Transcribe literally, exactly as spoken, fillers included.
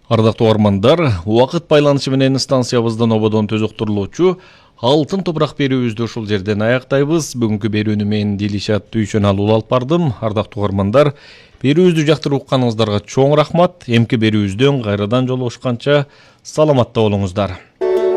Ардактуу угармандар, убакыт байланышы менен станциябыздан ободон төзөктүрүлүүчү алтын топурак берүүбүздү ушул жерден аяктайбыз. Бүгүнкү берүүнү мен Дилишат Дүйшөналы алып бардым. Ардактуу угармандар, берүүбүздү жактырып укканыңыздарга чоң рахмат. Эмки берүүбүздөн кайрадан жолугушканча саламатта болуңуздар.